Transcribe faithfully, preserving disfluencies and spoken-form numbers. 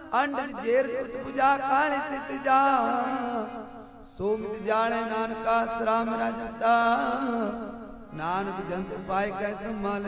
अंड जेर पुत पूजा काल सित जा सोमित जाने नानका श्राम राजता नानक जंत पाए कै संभाल